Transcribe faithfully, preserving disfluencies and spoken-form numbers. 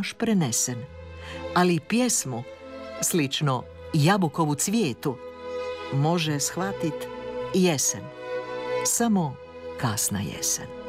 baš prenesen. Ali pjesmu, slično jabukovu cvijetu, može shvatit jesen. Samo kasna jesen.